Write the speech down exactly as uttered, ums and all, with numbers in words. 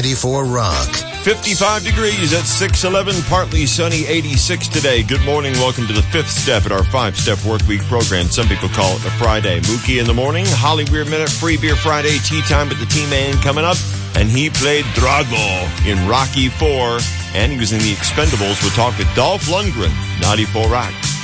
ninety-four Rock. fifty-five degrees at six eleven, partly sunny, eighty-six today. Good morning. Welcome to the fifth step at our five-step work week program. Some people call it the Friday. Mookie in the morning, Holly Weird Minute, Free Beer Friday, tea time at the T-Man coming up. And he played Drago in Rocky four, and he was in the Expendables. We'll talk with Dolph Lundgren, ninety-four Rock.